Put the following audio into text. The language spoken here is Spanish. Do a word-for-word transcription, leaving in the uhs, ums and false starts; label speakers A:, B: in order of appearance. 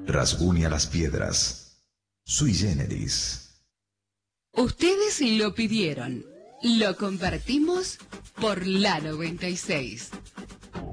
A: Rasguña las piedras. Sui generis.
B: Ustedes lo pidieron. Lo compartimos por la noventa y seis.